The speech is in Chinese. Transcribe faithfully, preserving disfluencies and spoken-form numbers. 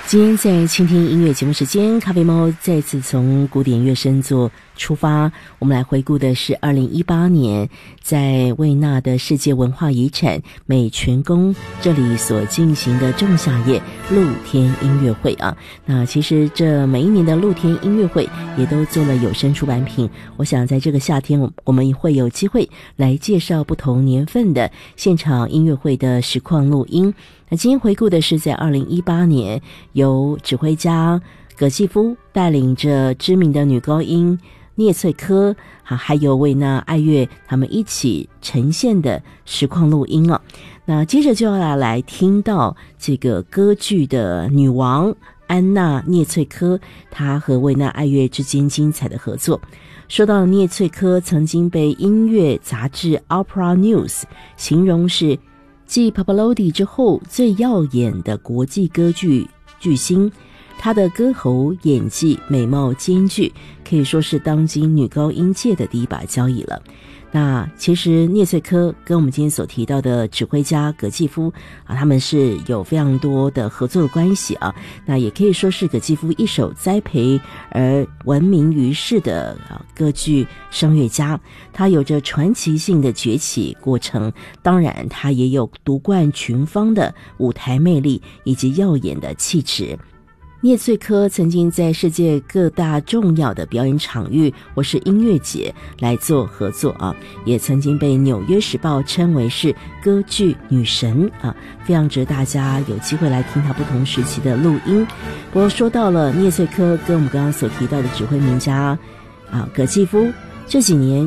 今天在倾听音乐节目时间，咖啡猫再次从古典乐声作出发，我们来回顾的是二零一八年在维纳的世界文化遗产美泉宫这里所进行的仲夏夜露天音乐会啊。那其实这每一年的露天音乐会也都做了有声出版品，我想在这个夏天我们会有机会来介绍不同年份的现场音乐会的实况录音。那今天回顾的是在二零一八年由指挥家葛季夫带领着知名的女高音聂翠科还有维纳爱乐他们一起呈现的实况录音啊。那接着就要来听到这个歌剧的女王安娜聂翠科她和维纳爱乐之间精彩的合作。说到聂翠科曾经被音乐杂志 Opera News 形容是继 Pavarotti 之后最耀眼的国际歌剧巨星，她的歌喉、演技、美貌兼具，可以说是当今女高音界的第一把交椅了。那其实聂翠科跟我们今天所提到的指挥家葛季夫啊，他们是有非常多的合作的关系啊。那也可以说是葛季夫一手栽培而闻名于世的啊歌剧声乐家，他有着传奇性的崛起过程，当然他也有独冠群芳的舞台魅力以及耀眼的气质。聂翠科曾经在世界各大重要的表演场域或是音乐节来做合作啊，也曾经被纽约时报称为是歌剧女神啊，非常值得大家有机会来听她不同时期的录音。不过说到了聂翠科跟我们刚刚所提到的指挥名家啊葛季夫，这几年